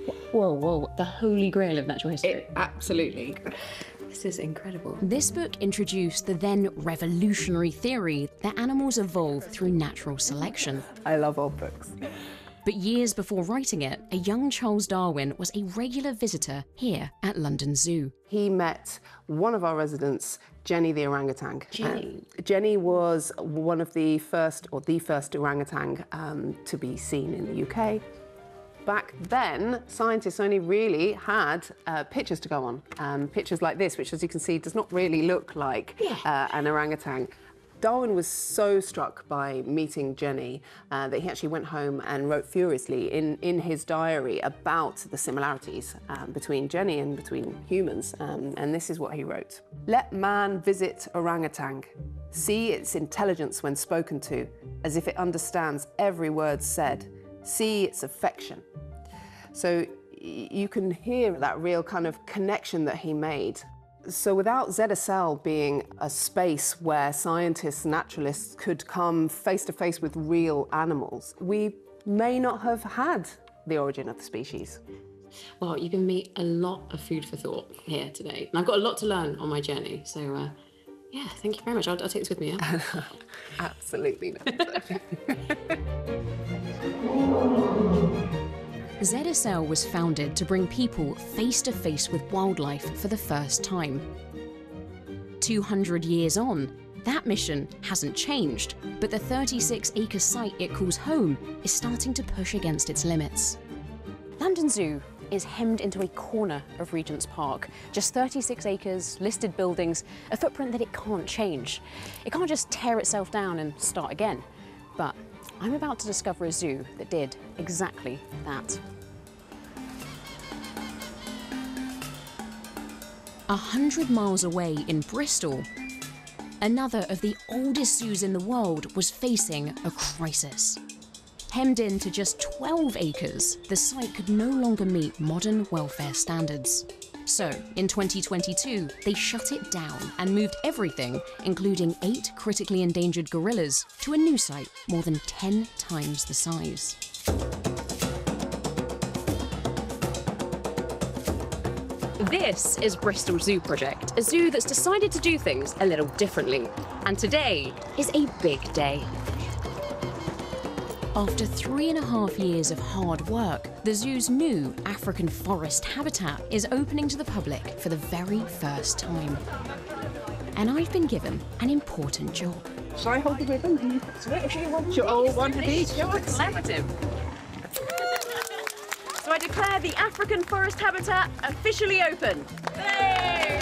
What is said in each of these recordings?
Whoa, whoa, the holy grail of natural history. Absolutely. This is incredible. This book introduced the then revolutionary theory that animals evolve through natural selection. I love old books. But years before writing it, a young Charles Darwin was a regular visitor here at London Zoo. He met one of our residents, Jenny the orangutan. Jenny? Jenny was one of the first, or the first orangutan to be seen in the UK. Back then, scientists only really had pictures to go on. Pictures like this, which, as you can see, does not really look like an orangutan. Darwin was so struck by meeting Jenny that he actually went home and wrote furiously in his diary about the similarities between Jenny and between humans. And this is what he wrote. "Let man visit orangutan, see its intelligence when spoken to, as if it understands every word said, see its affection." So you can hear that real kind of connection that he made. So without ZSL being a space where scientists, naturalists could come face to face with real animals, we may not have had the origin of the species. Well, you've given me a lot of food for thought here today. And I've got a lot to learn on my journey. So, yeah, thank you very much. I'll take this with me, yeah? Absolutely necessary. ZSL was founded to bring people face to face with wildlife for the first time. 200 years on, that mission hasn't changed, but the 36-acre site it calls home is starting to push against its limits. London Zoo is hemmed into a corner of Regent's Park. Just 36 acres, listed buildings, a footprint that it can't change. It can't just tear itself down and start again. But I'm about to discover a zoo that did exactly that. 100 miles away in Bristol, another of the oldest zoos in the world was facing a crisis. Hemmed in to just 12 acres, the site could no longer meet modern welfare standards. So, in 2022, they shut it down and moved everything, including 8 critically endangered gorillas, to a new site more than 10 times the size. This is Bristol Zoo Project, a zoo that's decided to do things a little differently. And today is a big day. After 3.5 years of hard work, the zoo's new African forest habitat is opening to the public for the very first time. And I've been given an important job. Shall I hold the ribbon? If you want your old one of each. You're collaborative. So I declare the African forest habitat officially open. Yay!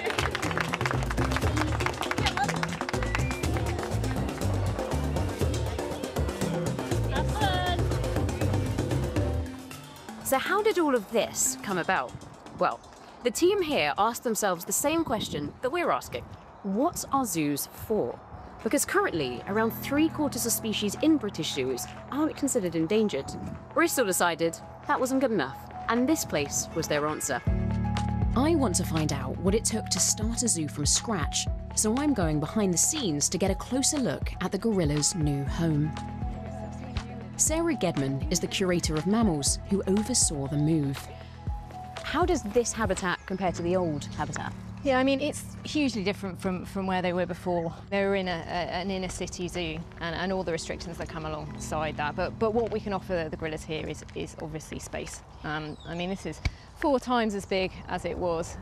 So how did all of this come about? Well, the team here asked themselves the same question that we're asking. What are zoos for? Because currently, around 3/4 of species in British zoos aren't considered endangered. Bristol decided that wasn't good enough, and this place was their answer. I want to find out what it took to start a zoo from scratch, so I'm going behind the scenes to get a closer look at the gorilla's new home. Sarah Gedman is the curator of mammals who oversaw the move. How does this habitat compare to the old habitat? Yeah, I mean, it's hugely different from where they were before. They were in an inner city zoo and all the restrictions that come alongside that. But what we can offer the gorillas here is obviously space. I mean, this is 4 times as big as it was.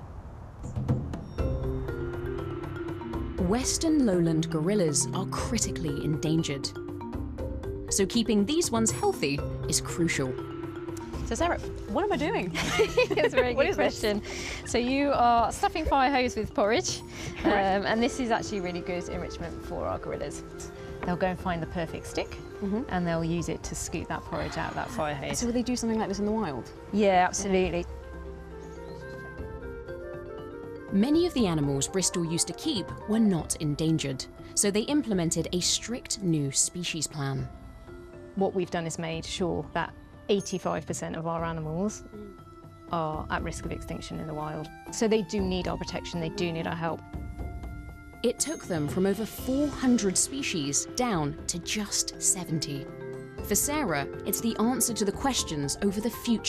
Western lowland gorillas are critically endangered. So keeping these ones healthy is crucial. So Sarah, what am I doing? It's a very good question. So you are stuffing fire hose with porridge, and this is actually really good enrichment for our gorillas. They'll go and find the perfect stick, and they'll use it to scoop that porridge out of that fire hose. So will they do something like this in the wild? Yeah, absolutely. Many of the animals Bristol used to keep were not endangered, so they implemented a strict new species plan. What we've done is made sure that 85% of our animals are at risk of extinction in the wild. So they do need our protection, they do need our help. It took them from over 400 species down to just 70. For Sarah, it's the answer to the questions over the future